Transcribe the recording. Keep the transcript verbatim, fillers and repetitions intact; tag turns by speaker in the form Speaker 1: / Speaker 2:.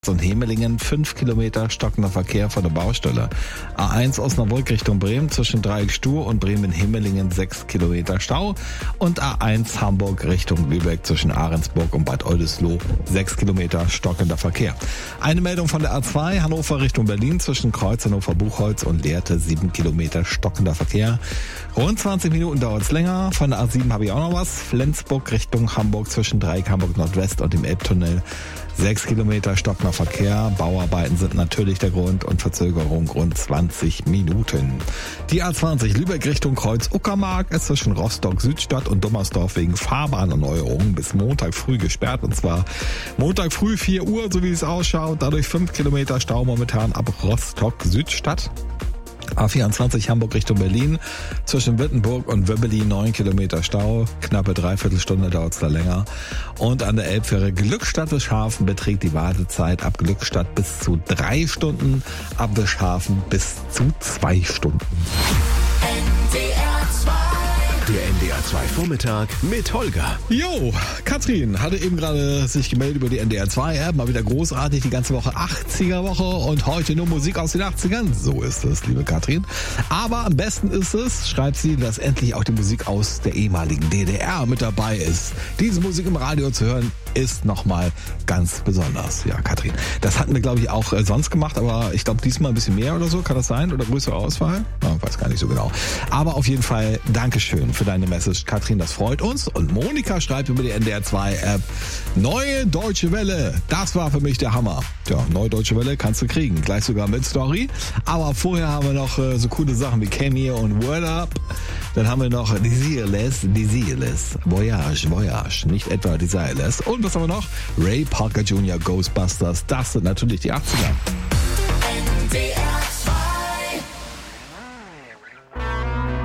Speaker 1: und Hemelingen fünf Kilometer stockender Verkehr von der Baustelle. A eins Osnabrück Richtung Bremen zwischen Dreieck-Stur und Bremen-Hemelingen sechs Kilometer Stau und A eins Hamburg Richtung Lübeck zwischen Ahrensburg und Bad Oldesloe sechs Kilometer stockender Verkehr. Eine Meldung von der A zwei Hannover Richtung Berlin zwischen Kreuz Hannover-Buchholz und Lehrte sieben Kilometer stockender Verkehr. Rund zwanzig Minuten dauert es länger. Von der A sieben habe ich auch noch was. Flensburg Richtung Hamburg zwischen Dreieck Hamburg Nordwest und dem Elbtunnel sechs Kilometer stockender Verkehr. Bauarbeiten sind natürlich der Grund und Verzögerung rund zwanzig Minuten. Die A zwanzig Lübeck Richtung Kreuz-Uckermark ist zwischen Rostock-Südstadt und Dummersdorf wegen Fahrbahnerneuerung bis Montag früh gesperrt. Und zwar Montag früh vier Uhr, so wie es ausschaut. Dadurch fünf Kilometer Stau momentan ab Rostock-Südstadt. A vierundzwanzig Hamburg Richtung Berlin zwischen Wittenburg und Wöbbeli neun Kilometer Stau, knappe Dreiviertelstunde dauert es da länger. Und an der Elbfähre Glückstadt-Wischhafen beträgt die Wartezeit ab Glückstadt bis zu drei Stunden, ab Wischhafen bis zu zwei Stunden.
Speaker 2: Der N D R zwei Vormittag mit Holger.
Speaker 1: Jo, Katrin hatte eben gerade sich gemeldet über die N D R zwei App. Mal wieder großartig, die ganze Woche achtziger Woche und heute nur Musik aus den achtzigern. So ist es, liebe Katrin. Aber am besten ist es, schreibt sie, dass endlich auch die Musik aus der ehemaligen D D R mit dabei ist. Diese Musik im Radio zu hören, ist nochmal ganz besonders. Ja, Katrin, das hatten wir, glaube ich, auch äh, sonst gemacht, aber ich glaube, diesmal ein bisschen mehr oder so. Kann das sein? Oder größere Auswahl? Ja, weiß gar nicht so genau. Aber auf jeden Fall Dankeschön für deine Message, Katrin, das freut uns. Und Monika schreibt über die N D R zwei App, neue Deutsche Welle, das war für mich der Hammer. Ja, neue Deutsche Welle kannst du kriegen, gleich sogar mit Story. Aber vorher haben wir noch äh, so coole Sachen wie Cameo und Word Up. Dann haben wir noch Desireless, Desireless, Voyage, Voyage, nicht etwa Desireless. Und was haben wir noch? Ray Parker Junior Ghostbusters, das sind natürlich die achtziger.
Speaker 3: N D R